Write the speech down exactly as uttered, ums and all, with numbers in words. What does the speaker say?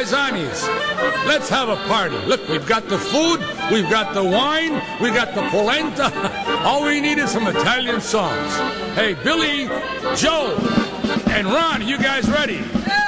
paisanis, let's have a party. Look, we've got the food, we've got the wine, we got the polenta. All we need is some Italian songs. Hey, Billy, Joe, and Ron, you guys ready?